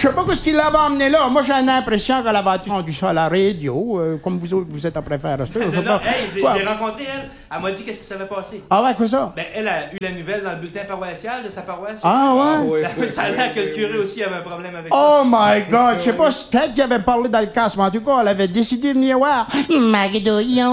sais pas ce qu'il l'avait emmené là. Moi, j'ai l'impression qu'elle avait entendu ça à la radio, comme vous autres, vous êtes après faire ça. Non, je l'ai rencontrée, elle. Elle m'a dit qu'est-ce qui s'avait passé. Ah ouais, quoi ça? Ben, elle a eu la nouvelle dans le bulletin paroissial de sa paroisse. Ah ouais? Ça a l'air que le curé aussi avait un problème avec ça. Oh my God! Je sais pas, peut-être qu'il avait parlé dans le casse, mais en tout cas, elle avait décidé de venir voir. Magdouillon!